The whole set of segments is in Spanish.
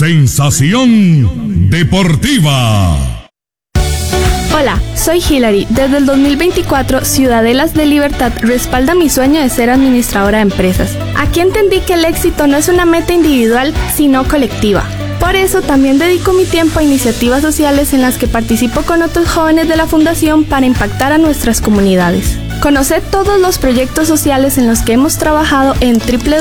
Sensación deportiva. Hola, soy Hilary. Desde el 2024, Ciudadelas de Libertad respalda mi sueño de ser administradora de empresas. Aquí entendí que el éxito no es una meta individual, sino colectiva. Por eso también dedico mi tiempo a iniciativas sociales en las que participo con otros jóvenes de la Fundación para impactar a nuestras comunidades. Conoced todos los proyectos sociales en los que hemos trabajado en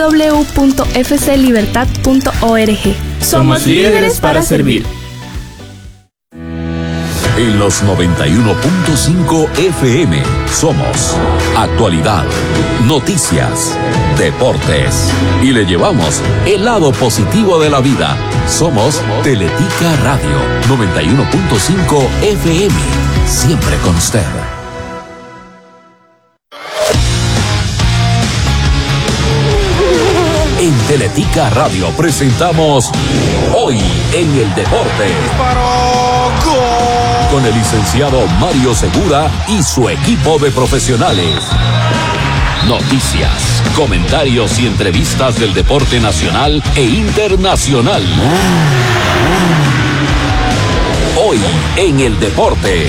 www.fclibertad.org. Somos líderes para servir. En los 91.5 FM somos actualidad, noticias, deportes y le llevamos el lado positivo de la vida. Somos Teletica Radio 91.5 FM, siempre con usted. En Teletica Radio presentamos Hoy en el Deporte. Con el licenciado Mario Segura y su equipo de profesionales. Noticias, comentarios y entrevistas del deporte nacional e internacional. Hoy en el Deporte.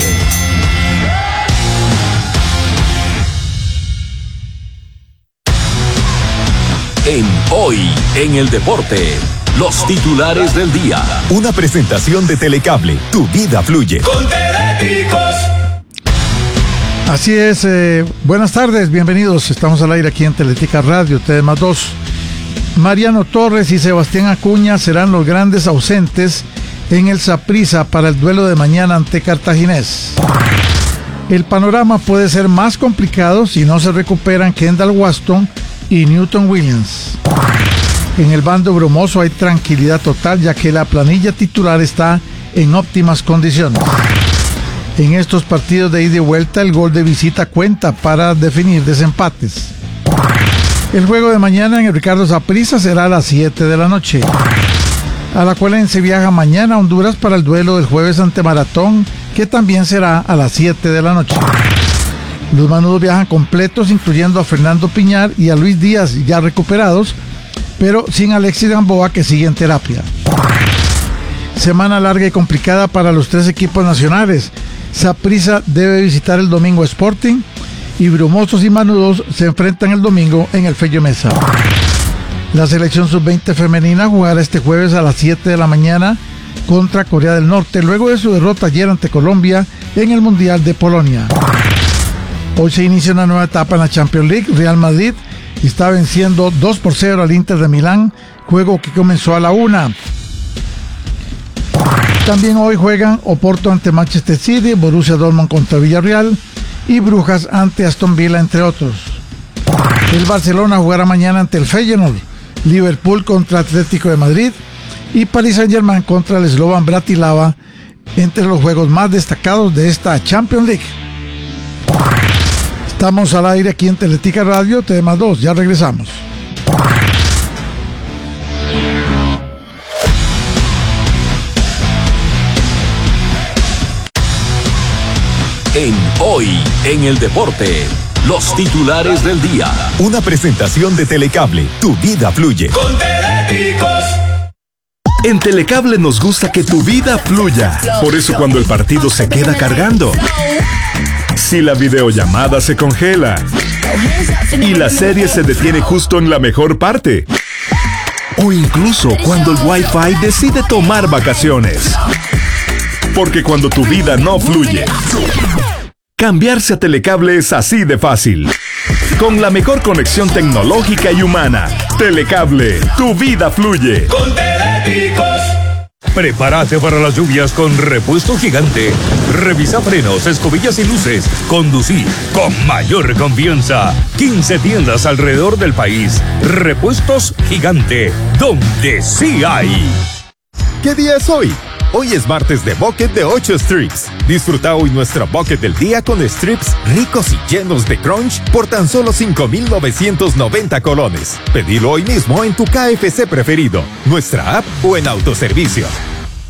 En Hoy en el Deporte. Los titulares del día. Una presentación de Telecable. Tu vida fluye. Con Teléticos. Así es. Buenas tardes, bienvenidos. Estamos al aire aquí en Teletica Radio, TD+2. Mariano Torres y Sebastián Acuña serán los grandes ausentes en el Saprissa para el duelo de mañana ante Cartaginés. El panorama puede ser más complicado si no se recuperan Kendall Waston y Newton Williams. En el bando brumoso hay tranquilidad total, ya que la planilla titular está en óptimas condiciones. En estos partidos de ida y vuelta, el gol de visita cuenta para definir desempates. El juego de mañana en el Ricardo Saprissa será a las 7 de la noche. Alajuelense viaja mañana a Honduras para el duelo del jueves ante Maratón, que también será a las 7 de la noche. Los manudos viajan completos, incluyendo a Fernando Piñar y a Luis Díaz, ya recuperados, pero sin Alexis Gamboa, que sigue en terapia. Semana larga y complicada para los tres equipos nacionales. Saprissa debe visitar el domingo Sporting y Brumosos y Manudos se enfrentan el domingo en el Fello Mesa. La selección sub-20 femenina jugará este jueves a las 7 de la mañana contra Corea del Norte, luego de su derrota ayer ante Colombia en el Mundial de Polonia. Hoy se inicia una nueva etapa en la Champions League. Real Madrid está venciendo 2-0 al Inter de Milán, juego que comenzó a la 1. También hoy juegan Oporto ante Manchester City, Borussia Dortmund contra Villarreal y Brujas ante Aston Villa, entre otros. El Barcelona jugará mañana ante el Feyenoord, Liverpool contra Atlético de Madrid y Paris Saint-Germain contra el Slovan Bratislava, entre los juegos más destacados de esta Champions League. Estamos al aire aquí en Teletica Radio, TD+2, ya regresamos. En Hoy en el Deporte, los titulares del día. Una presentación de Telecable. Tu vida fluye. Con Teléticos. En Telecable nos gusta que tu vida fluya. Por eso cuando el partido se queda cargando, si la videollamada se congela y la serie se detiene justo en la mejor parte, o incluso cuando el Wi-Fi decide tomar vacaciones. Porque cuando tu vida no fluye, cambiarse a Telecable es así de fácil. Con la mejor conexión tecnológica y humana, Telecable, tu vida fluye. Con Teléticos. Prepárate para las lluvias con Repuesto Gigante. Revisa frenos, escobillas y luces. Conducí con mayor confianza. 15 tiendas alrededor del país. Repuestos Gigante, donde sí hay. ¿Qué día es hoy? Hoy es martes de Bucket de 8 strips. Disfruta hoy nuestro Bucket del día con strips ricos y llenos de crunch por tan solo 5,990 colones. Pedilo hoy mismo en tu KFC preferido, nuestra app o en autoservicio.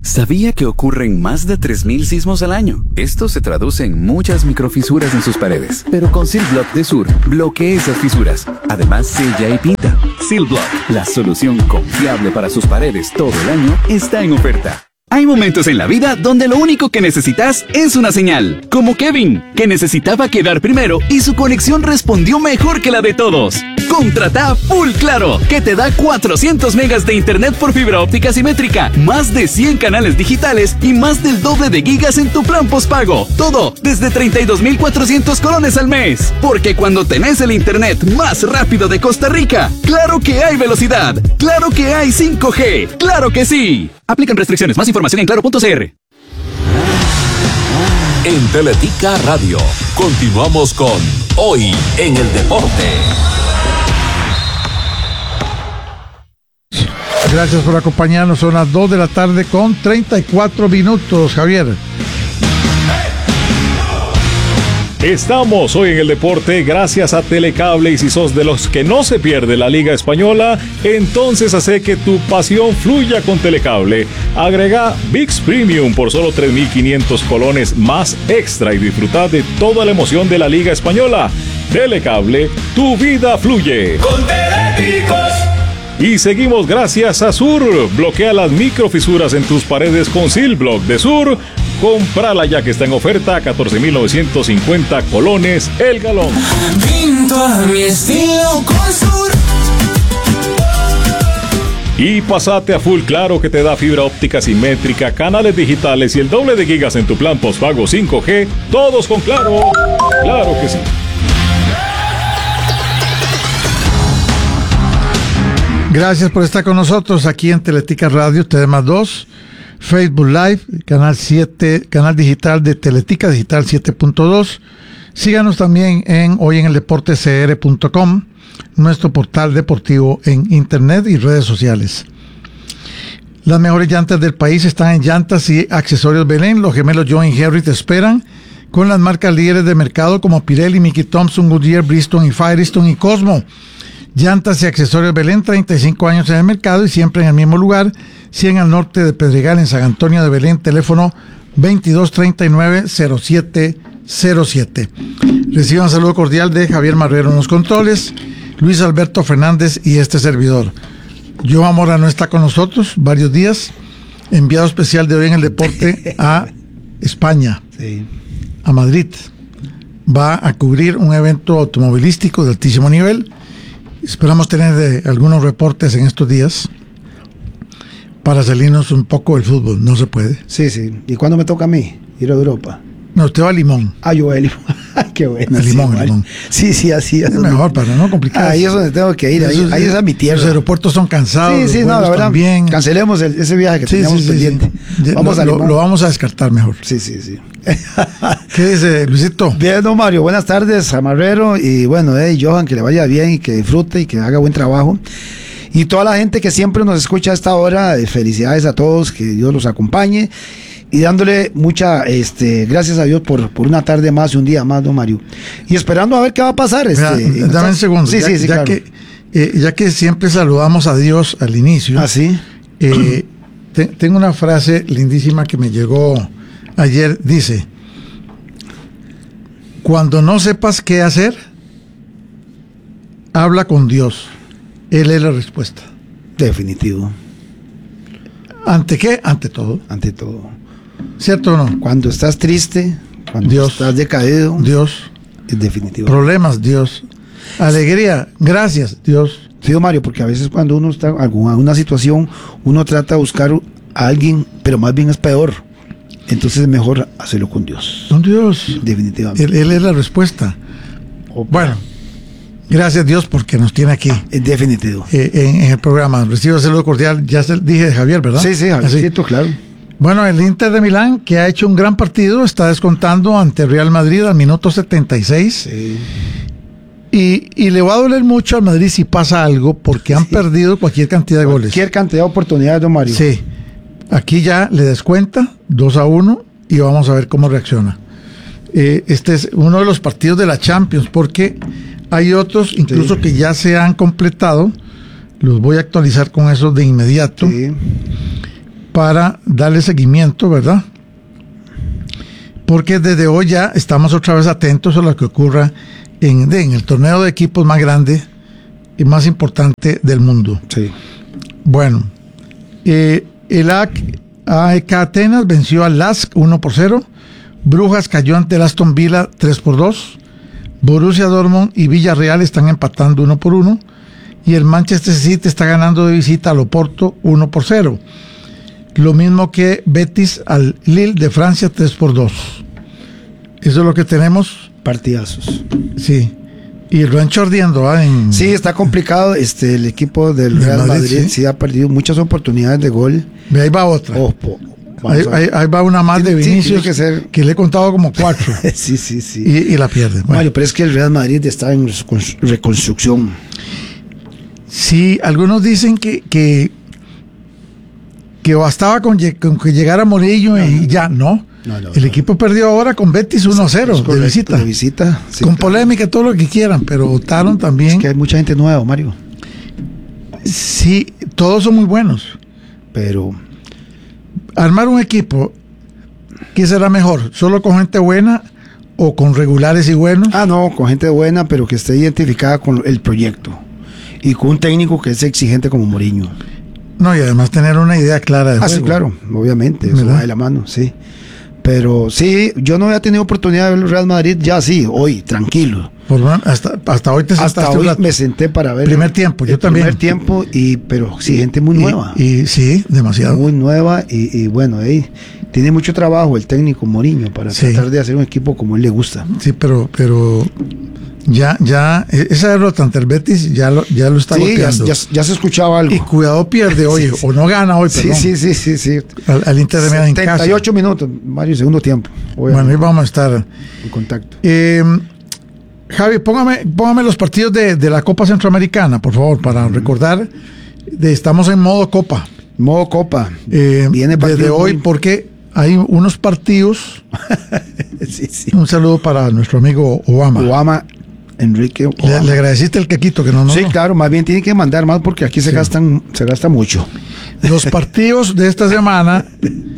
¿Sabía que ocurren más de 3.000 sismos al año? Esto se traduce en muchas microfisuras en sus paredes. Pero con Silblock de Sur, bloquea esas fisuras. Además, sella y pinta. Silblock, la solución confiable para sus paredes todo el año, está en oferta. Hay momentos en la vida donde lo único que necesitas es una señal. Como Kevin, que necesitaba quedar primero y su conexión respondió mejor que la de todos. Contrata Full Claro, que te da 400 megas de internet por fibra óptica simétrica, más de 100 canales digitales y más del doble de gigas en tu plan postpago. Todo desde 32,400 colones al mes. Porque cuando tenés el internet más rápido de Costa Rica, claro que hay velocidad, claro que hay 5G, claro que sí. Aplican restricciones. Más información en claro.cr. En Teletica Radio, continuamos con Hoy en el Deporte. Gracias por acompañarnos. Son las 2 de la tarde con 34 minutos, Javier. Estamos hoy en el deporte gracias a Telecable, y si sos de los que no se pierde la Liga Española, entonces hace que tu pasión fluya con Telecable. Agrega ViX Premium por solo 3,500 colones más extra y disfruta de toda la emoción de la Liga Española. Telecable, tu vida fluye. Con Teléticos. Y seguimos gracias a Sur. Bloquea las microfisuras en tus paredes con Silblock de Sur. Comprala ya que está en oferta a 14,950 colones el galón. Pinto a mi estilo con Sur. Y pasate a Full Claro, que te da fibra óptica simétrica, canales digitales y el doble de gigas en tu plan postpago 5G. Todos con Claro. Claro que sí. Gracias por estar con nosotros aquí en Teletica Radio, TD+2, Facebook Live, canal 7, canal digital de Teletica, digital 7.2. Síganos también en hoyeneldeportecr.com, nuestro portal deportivo en internet y redes sociales. Las mejores llantas del país están en Llantas y Accesorios Belén. Los gemelos John y Henry te esperan con las marcas líderes de mercado como Pirelli, Mickey Thompson, Goodyear, Bridgestone y Firestone y Cosmo. Llantas y Accesorios Belén, 35 años en el mercado y siempre en el mismo lugar, 100 al norte de Pedregal, en San Antonio de Belén, teléfono 2239-0707. Reciban un saludo cordial de Javier Marrero en los controles, Luis Alberto Fernández y este servidor. Johan Mora no está con nosotros varios días, enviado especial de Hoy en el Deporte a España, sí, a Madrid. Va a cubrir un evento automovilístico de altísimo nivel. Esperamos tener algunos reportes en estos días para salirnos un poco del fútbol. No se puede. Sí, sí. ¿Y cuándo me toca a mí ir a Europa? No, usted va a Limón. Ah, yo voy a Limón. Ay, qué bueno. A Limón, sí, Limón. Sí, sí, así es. Mejor para no complicar. Ahí es donde tengo que ir. Ahí es a mi tierra. Los aeropuertos son cansados. Sí, sí, no, la verdad. También. Cancelemos ese viaje que teníamos pendiente. Sí. Vamos a Limón. Lo vamos a descartar mejor. Sí, sí, sí. ¿Qué dice Luisito? Bien, don Mario, buenas tardes a Marrero y bueno, Johan, que le vaya bien y que disfrute y que haga buen trabajo. Y toda la gente que siempre nos escucha a esta hora, felicidades a todos, que Dios los acompañe y dándole mucha gracias a Dios por una tarde más y un día más, don Mario. Y esperando a ver qué va a pasar. Dame un segundo. Sí, sí, claro. Ya que siempre saludamos a Dios al inicio. ¿Ah, sí? Tengo una frase lindísima que me llegó ayer, dice: cuando no sepas qué hacer, habla con Dios. Él es la respuesta. Definitivo. ¿Ante qué? Ante todo. Ante todo. ¿Cierto o no? Cuando estás triste, cuando Dios, estás decaído, Dios. Es definitivo. Problemas, Dios. Alegría, gracias, Dios. Sí, don Mario, porque a veces cuando uno está en alguna situación, uno trata de buscar a alguien, pero más bien es peor. Entonces es mejor hacerlo con Dios. Con Dios. Definitivamente. Él es la respuesta. Bueno, gracias Dios porque nos tiene aquí. Definitivo. En el programa. Recibo saludo cordial. Ya dije de Javier, ¿verdad? Sí, sí, Javiercito, claro. Bueno, el Inter de Milán, que ha hecho un gran partido, está descontando ante Real Madrid al minuto 76. Sí. Y le va a doler mucho al Madrid si pasa algo, porque han perdido cualquier cantidad de goles. Cualquier cantidad de oportunidades, don Mario. Sí. Aquí ya le descuenta 2-1 y vamos a ver cómo reacciona. Este es uno de los partidos de la Champions, porque hay otros incluso que ya se han completado. Los voy a actualizar con eso de inmediato. Sí. para darle seguimiento, ¿verdad? Porque desde hoy ya estamos otra vez atentos a lo que ocurra en el torneo de equipos más grande y más importante del mundo. Sí. Bueno, el AEK Atenas venció al LASK 1-0. Brujas cayó ante el Aston Villa 3-2. Borussia Dortmund y Villarreal están empatando 1-1. Y el Manchester City está ganando de visita al Oporto 1-0. Lo mismo que Betis al Lille de Francia 3-2. Eso es lo que tenemos. Partidazos. Sí. Y el rancho ardiendo, Sí, está complicado. El equipo del Real Madrid sí ha perdido muchas oportunidades de gol. Ahí va otra. Ahí va una más de Vinicius que le he contado como 4. Sí. Y la pierde. Bueno. Mario, pero es que el Real Madrid está en reconstrucción. Sí, algunos dicen que bastaba con que llegara Morillo y ya, ¿no? El equipo perdió ahora con Betis 1-0 de visita. Sí, con polémica, todo lo que quieran, pero votaron también. Es que hay mucha gente nueva, Mario. Sí, todos son muy buenos. Pero armar un equipo, ¿qué será mejor? ¿Solo con gente buena o con regulares y buenos? No, con gente buena, pero que esté identificada con el proyecto. Y con un técnico que es exigente como Mourinho. No, y además tener una idea clara de juego. Sí, claro, obviamente, eso va de la mano, sí. Pero sí, yo no había tenido oportunidad de ver el Real Madrid, ya sí, hoy, tranquilo. Hasta hoy te sentaste. Hasta hoy me senté para ver primer tiempo, yo también. Primer tiempo, pero sí, gente muy nueva. Y sí, demasiado. Muy nueva y bueno, tiene mucho trabajo el técnico Mourinho para tratar de hacer un equipo como él le gusta. Sí, pero ya esa derrota ante el Betis ya lo está golpeando. Ya se escuchaba algo. Y cuidado, pierde hoy, o no gana hoy, perdón. Sí. Al Inter de Milán en casa. 78 minutos, Mario, segundo tiempo. Bueno, ahí vamos a estar en contacto. Javi, póngame los partidos de la Copa Centroamericana, por favor, para recordar. Estamos en modo Copa. Modo Copa. Viene desde hoy porque hay unos partidos. Sí. Un saludo para nuestro amigo Obama. Enrique Obama. Le agradeciste el quequito que no. Sí, claro, más bien tiene que mandar más porque aquí se gasta mucho. Los partidos de esta semana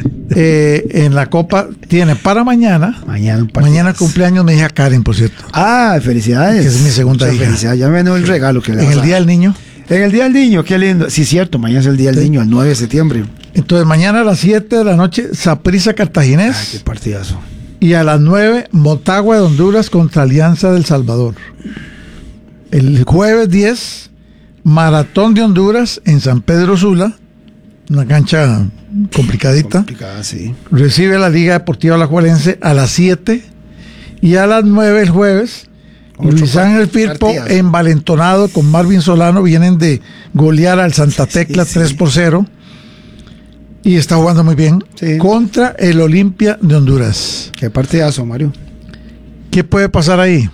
en la Copa tiene para mañana. Mañana cumpleaños mi hija Karen, por cierto. Felicidades. Que es mi segunda hija. Felicidades, ya me dio el regalo que le en el Día del Niño. En el Día del Niño, qué lindo. Sí, cierto, mañana es el Día del Niño, el 9 de septiembre. Entonces mañana a las 7 de la noche Saprissa Cartaginés. Qué partidazo. Y a las 9 Motagua de Honduras contra Alianza del Salvador. El jueves 10 Maratón de Honduras en San Pedro Sula, una cancha complicadita. Complicada, sí. Recibe la Liga Deportiva Alajuelense a las 7 y a las 9 el jueves Luis Ángel Firpo envalentonado con Marvin Solano vienen de golear al Santa Tecla 3-0 y está jugando muy bien contra el Olimpia de Honduras. Qué partidazo, Mario. ¿Qué puede pasar ahí?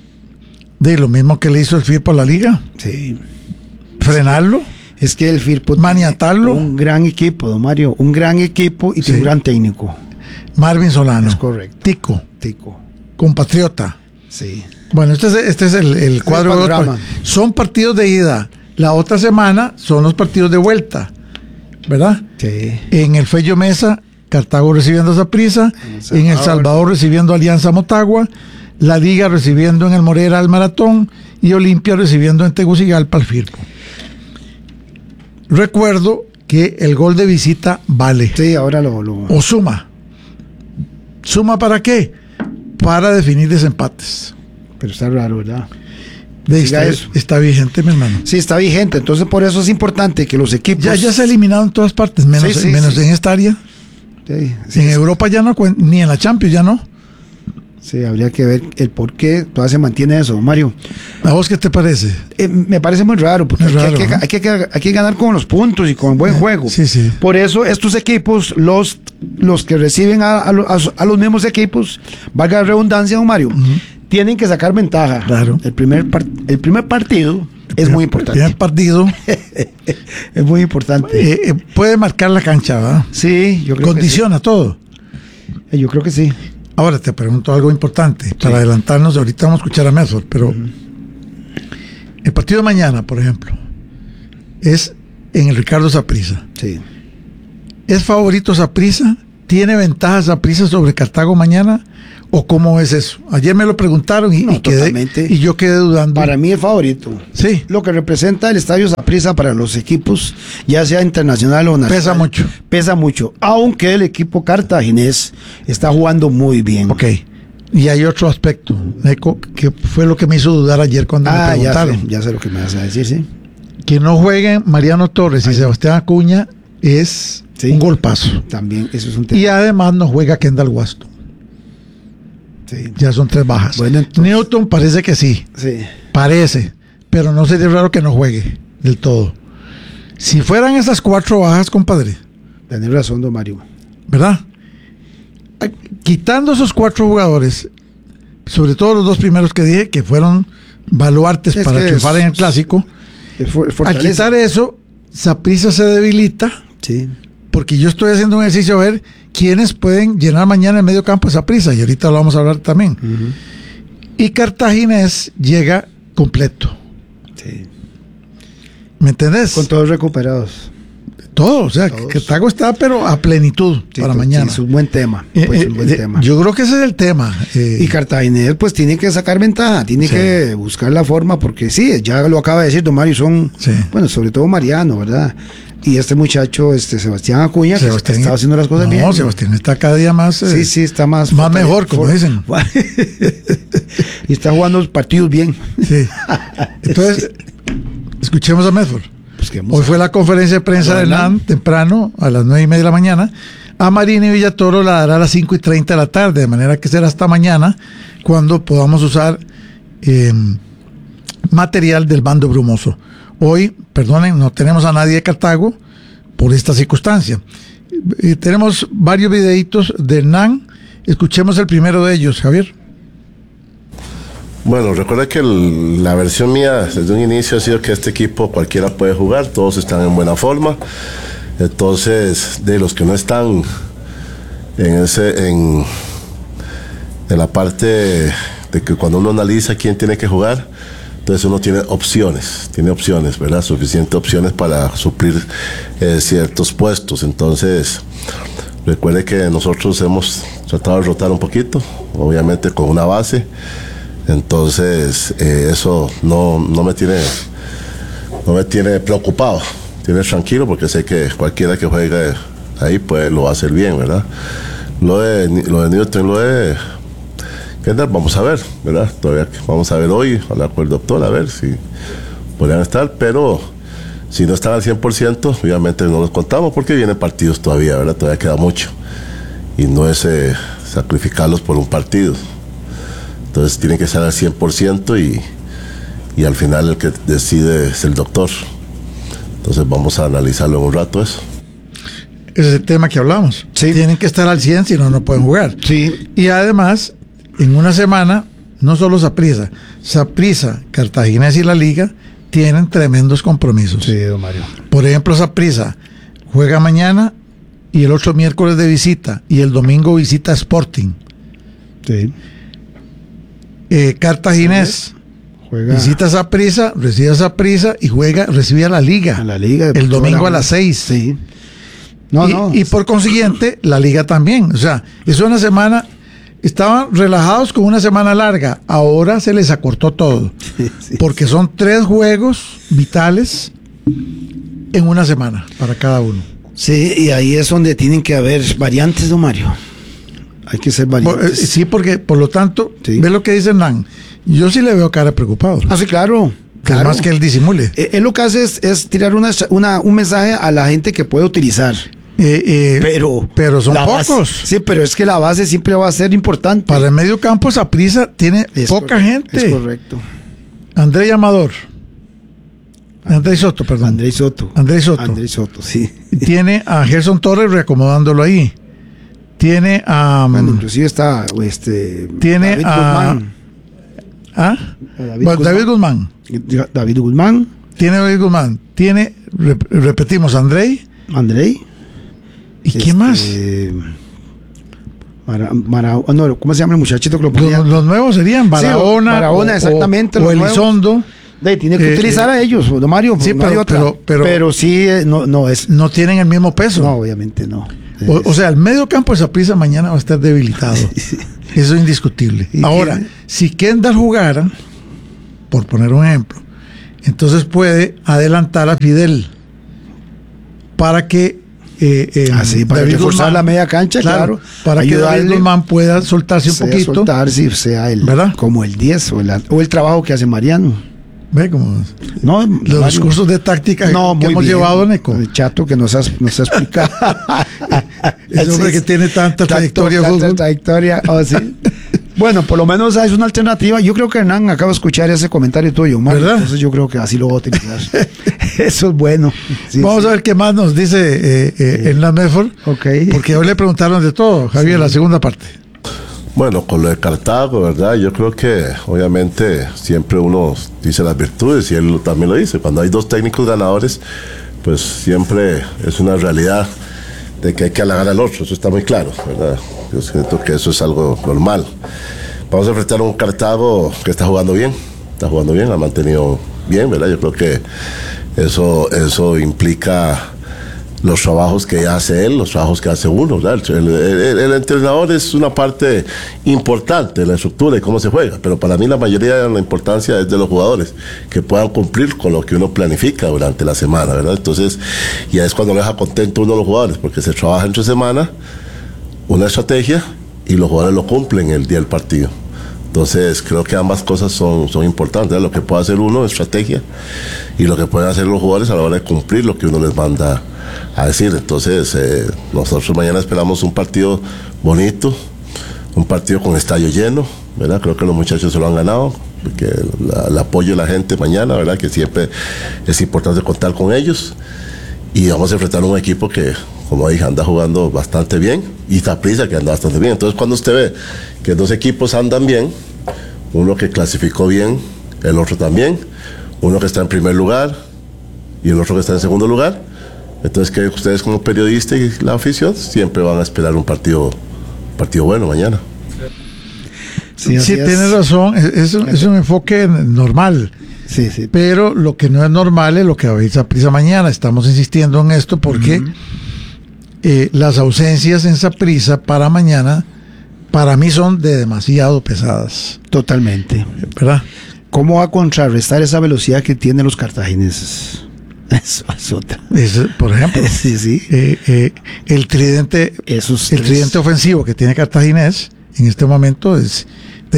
De lo mismo que le hizo el Firpo a la Liga. Sí. Frenarlo. Es que el Firpo maniatarlo. Un gran equipo, don Mario. Un gran equipo y tiene un gran técnico. Marvin Solano. Es correcto. Tico. Compatriota. Sí. Bueno, este es el cuadro de otro. Son partidos de ida. La otra semana son los partidos de vuelta. ¿Verdad? Sí. En el Fello Mesa, Cartago recibiendo a Saprissa. En El Salvador recibiendo a Alianza Motagua. La Liga recibiendo en el Morera al Maratón. Y Olimpia recibiendo en Tegucigalpa al Firpo. Recuerdo que el gol de visita vale. Sí, ahora lo... O suma. ¿Suma para qué? Para definir desempates. Pero está raro, ¿verdad? Está vigente, mi hermano. Sí, está vigente. Entonces, por eso es importante que los equipos... Ya se ha eliminado en todas partes, menos en esta área. En Europa ya no, ni en la Champions ya no. Sí, habría que ver el por qué todavía se mantiene eso, Mario. ¿A vos qué te parece? Me parece muy raro, porque hay que ganar con los puntos y con buen juego. Sí. Por eso estos equipos, los que reciben a los mismos equipos, valga la redundancia, don Mario, tienen que sacar ventaja. Claro. El primer partido es muy importante. El primer partido es muy importante. Puede marcar la cancha, ¿verdad? Sí, yo creo condiciona que sí. todo. Yo creo que sí. Ahora te pregunto algo importante, para adelantarnos, ahorita vamos a escuchar a Mesor, pero el partido de mañana, por ejemplo, es en el Ricardo Saprissa. Sí. ¿Es favorito Saprissa? ¿Tiene ventaja Saprissa sobre Cartago mañana? ¿O cómo es eso? Ayer me lo preguntaron y yo quedé dudando. Para mí es favorito. Sí. Lo que representa el estadio Saprissa para los equipos, ya sea internacional o nacional. Pesa mucho. Pesa mucho. Aunque el equipo cartaginés está jugando muy bien. Ok. Y hay otro aspecto, Eco, que fue lo que me hizo dudar ayer cuando me preguntaron. Ya sé lo que me vas a decir, sí. Que no jueguen Mariano Torres y Sebastián Acuña es un golpazo. También, eso es un tema. Y además no juega Kendall Waston. Sí. Ya son 3 bajas. Bueno, entonces, Newton parece que sí. Sí. Parece. Pero no sería raro que no juegue del todo. Si fueran esas 4 bajas, compadre. Tenés razón, don Mario. ¿Verdad? Quitando esos 4 jugadores, sobre todo los 2 primeros que dije, que fueron baluartes para triunfar en el clásico. Al quitar eso, Saprissa se debilita. Sí. Porque yo estoy haciendo un ejercicio a ver quiénes pueden llenar mañana el medio campo de Saprissa, y ahorita lo vamos a hablar también. Y Cartaginés llega completo. Sí. ¿Me entendés? Con todos recuperados. Todo, o sea, Cartago está pero a plenitud para mañana. Sí, es un buen tema. Tema. Yo creo que ese es el tema. Y Cartaginés pues tiene que sacar ventaja, tiene que buscar la forma, porque sí, ya lo acaba de decir don Mario, son, bueno, sobre todo Mariano, ¿verdad? Y este muchacho, Sebastián Acuña, que está haciendo las cosas bien. No, Sebastián está cada día más... sí, está más mejor, como dicen. Y está jugando los partidos bien. Sí. Entonces, escuchemos a Medford. Hoy fue la conferencia de prensa de Hernán, temprano, a las 9:30 de la mañana. A Marina y Villatoro la dará a las 5:30 de la tarde, de manera que será hasta mañana cuando podamos usar material del bando brumoso. Hoy, perdonen, no tenemos a nadie de Cartago por esta circunstancia. Tenemos varios videitos de Hernán. Escuchemos el primero de ellos, Javier. Bueno, recuerda que la versión mía desde un inicio ha sido que este equipo cualquiera puede jugar, todos están en buena forma. Entonces, de los que no están en la parte de que cuando uno analiza quién tiene que jugar, entonces uno tiene opciones, ¿verdad? Suficientes opciones para suplir ciertos puestos. Entonces, recuerde que nosotros hemos tratado de rotar un poquito, obviamente con una base. Entonces, eso no me tiene preocupado, tiene tranquilo, porque sé que cualquiera que juegue ahí pues lo va a hacer bien, ¿verdad? Lo de Newton, vamos a ver, ¿verdad? Todavía vamos a ver hoy, hablar con el doctor, a ver si podrían estar, pero si no están al 100%, obviamente no los contamos porque vienen partidos todavía, ¿verdad? Todavía queda mucho. Y no es sacrificarlos por un partido. Entonces tienen que estar al 100% y al final el que decide es el doctor. Entonces vamos a analizarlo en un rato eso. Ese es el tema que hablamos. Sí. Tienen que estar al 100, si no, no pueden jugar. Sí. Y además, en una semana, no solo Saprissa, Cartaginés y la Liga tienen tremendos compromisos. Sí, don Mario. Por ejemplo, Saprissa juega mañana y el otro miércoles de visita, y el domingo visita Sporting. Sí. Cartaginés visita Saprissa, recibe a Saprissa y recibe a la Liga. El domingo a las 6. Sí. Y por consiguiente, la Liga también. O sea, es una semana. Estaban relajados con una semana larga. Ahora se les acortó todo. Porque son 3 juegos vitales en una semana para cada uno. Sí, y ahí es donde tienen que haber variantes, don Mario. Hay que ser variantes. Sí, porque por lo tanto, ve lo que dice Hernán. Yo sí le veo cara preocupado. Sí, claro. Más que él disimule. Él lo que hace es tirar un mensaje a la gente que puede utilizar. Pero son pocos. Sí, pero es que la base siempre va a ser importante. Para el medio campo, Saprissa tiene poca gente. Es correcto. Andrés Amador. Andrés Soto, perdón. Andrés Soto, sí. Tiene a Gerson Torres reacomodándolo ahí. Tiene a... Bueno, inclusive está tiene David Guzmán. David Guzmán. David Guzmán. Tiene David Guzmán. Tiene, repetimos, Andrei. ¿Y quién más? ¿Cómo se llama el muchachito que lo ponía? Los nuevos serían Barahona. Barahona, exactamente. O Elizondo. Tiene que utilizar a ellos, don Mario. Sí, no pero sí, no es. No tienen el mismo peso. No, obviamente no. O sea, el medio campo de Saprissa mañana va a estar debilitado. Eso es indiscutible. Ahora, si Kendall jugara, por poner un ejemplo, entonces puede adelantar a Fidel para que para reforzar la media cancha, claro, para que David Guzmán pueda soltarse un poquito, sea el, ¿verdad? Como el 10 o el trabajo que hace Mariano. Ve como los cursos de táctica que hemos llevado, Neco. El chato que nos ha explicado. Ese hombre que tiene tanta trayectoria. Sí. Bueno, por lo menos es una alternativa. Yo creo que Hernán acaba de escuchar ese comentario tuyo, Mario. ¿Verdad? Entonces yo creo que así lo voy a utilizar. Eso es bueno. Sí, Vamos a ver qué más nos dice Hernán Medford. Porque hoy le preguntaron de todo, Javier, la segunda parte. Bueno, con lo de Cartago, ¿verdad? Yo creo que obviamente siempre uno dice las virtudes y él también lo dice. Cuando hay dos técnicos ganadores, pues siempre es una realidad de que hay que halagar al otro, eso está muy claro, ¿verdad? Yo siento que eso es algo normal. Vamos a enfrentar a un Cartago que está jugando bien, ha mantenido bien, ¿verdad? Yo creo que eso implica los trabajos que hace él, los trabajos que hace uno, ¿verdad? El entrenador es una parte importante de la estructura y cómo se juega, pero para mí la mayoría de la importancia es de los jugadores, que puedan cumplir con lo que uno planifica durante la semana, ¿verdad? Entonces, ya es cuando le deja contento uno a los jugadores, porque se trabaja entre semana una estrategia y los jugadores lo cumplen el día del partido. Entonces creo que ambas cosas son importantes, ¿verdad? Lo que puede hacer uno, estrategia, y lo que pueden hacer los jugadores a la hora de cumplir lo que uno les manda a decir. Entonces nosotros mañana esperamos un partido bonito, un partido con estadio lleno, ¿verdad? Creo que los muchachos se lo han ganado, porque el apoyo de la gente mañana, ¿verdad? Que siempre es importante contar con ellos, y vamos a enfrentar a un equipo que, como dije, anda jugando bastante bien, y Saprissa que anda bastante bien. Entonces cuando usted ve que dos equipos andan bien, uno que clasificó bien, el otro también, uno que está en primer lugar y el otro que está en segundo lugar, entonces que ustedes como periodistas y la afición siempre van a esperar un partido bueno mañana. Sí, tiene razón, es un enfoque normal. Sí. Pero lo que no es normal es lo que va a ir Saprissa mañana. Estamos insistiendo en esto porque las ausencias en Saprissa para mañana, para mí, son demasiado pesadas. Totalmente. ¿Verdad? ¿Cómo va a contrarrestar esa velocidad que tienen los cartagineses? Eso es otra. Por ejemplo, sí. El tridente ofensivo que tiene Cartaginés en este momento es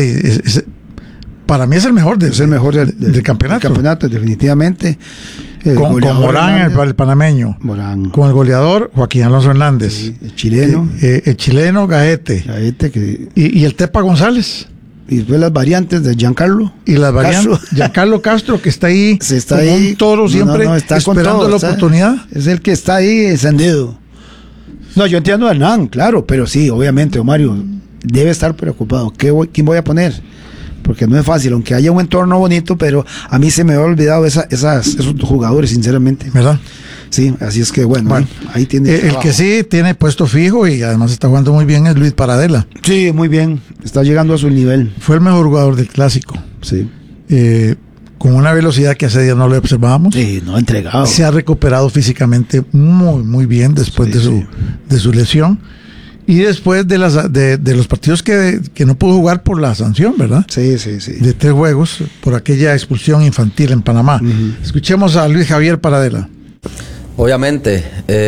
para mí es el mejor del campeonato. Definitivamente. Con Morán, el panameño. Morán. Con el goleador Joaquín Alonso Hernández. Sí, el chileno. El chileno Gaete. Y el Tepa González. Y después las variantes de Giancarlo. Y las variantes. Giancarlo Castro, que está ahí. Está ahí. Un toro siempre está esperando la oportunidad. Es el que está ahí encendido. No, yo entiendo a Hernán, claro, pero sí, obviamente, Mario debe estar preocupado. ¿Quién voy a poner? Porque no es fácil, aunque haya un entorno bonito, pero a mí se me ha olvidado esos jugadores, sinceramente. ¿Verdad? Sí, así es que bueno, ahí tiene el que sí tiene puesto fijo y además está jugando muy bien es Luis Paradela. Sí, muy bien, está llegando a su nivel. Fue el mejor jugador del clásico. Sí. Con una velocidad que hace días no lo observábamos. Sí, no ha entregado. Se ha recuperado físicamente muy, muy bien después de su lesión. Y después de los partidos que no pudo jugar por la sanción, ¿verdad? Sí. De 3 juegos por aquella expulsión infantil en Panamá. Escuchemos a Luis Javier Paradela. Obviamente,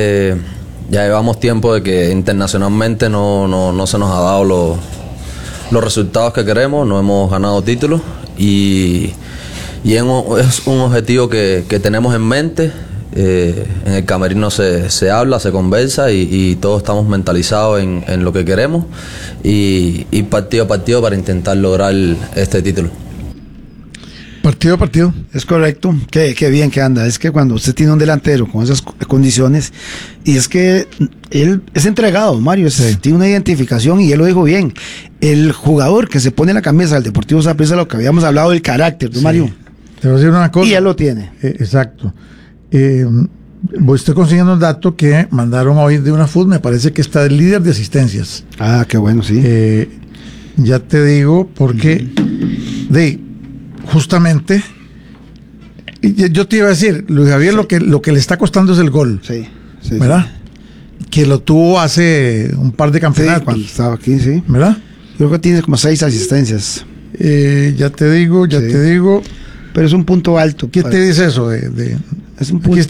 ya llevamos tiempo de que internacionalmente no se nos ha dado los resultados que queremos, no hemos ganado títulos y es un objetivo que tenemos en mente. En el camerino se habla, se conversa y todos estamos mentalizados en lo que queremos y partido a partido para intentar lograr este título. Partido a partido. Es correcto, qué bien que anda. Es que cuando usted tiene un delantero con esas condiciones, y es que él es entregado, Mario, tiene una identificación y él lo dijo bien. El jugador que se pone la camisa del Deportivo Saprissa, lo que habíamos hablado del carácter, ¿no, Mario? Te voy a decir una cosa. Y él lo tiene. Exacto. Estoy consiguiendo un dato que mandaron hoy de una FUT, me parece que está el líder de asistencias. Ah, qué bueno, sí. Ya te digo, porque justamente Yo te iba a decir, Luis Javier, lo que le está costando es el gol. Sí, ¿verdad? Sí. Que lo tuvo hace un par de campeonatos. Sí, cuando estaba aquí, sí. ¿Verdad? Creo que tiene como 6 asistencias. Ya te digo. Pero es un punto alto. ¿Qué te dice eso? Es un punto